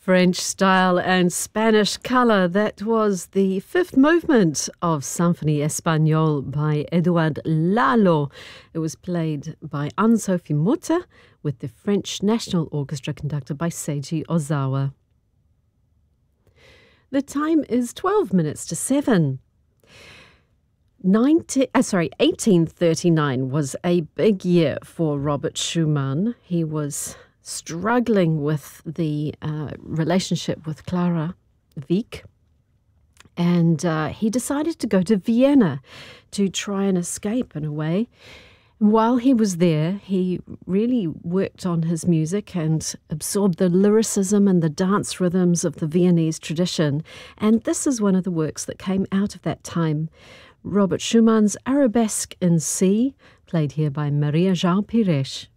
French style and Spanish colour. That was the fifth movement of Symphonie Espagnole by Eduard Lalo. It was played by Anne-Sophie Mutter with the French National Orchestra conducted by Seiji Ozawa. The time is 12 minutes to 7. 1839 was a big year for Robert Schumann. He was struggling with the relationship with Clara Wieck, and he decided to go to Vienna to try and escape in a way. While he was there, he really worked on his music and absorbed the lyricism and the dance rhythms of the Viennese tradition, and this is one of the works that came out of that time. Robert Schumann's Arabesque in C, played here by Maria João Pires.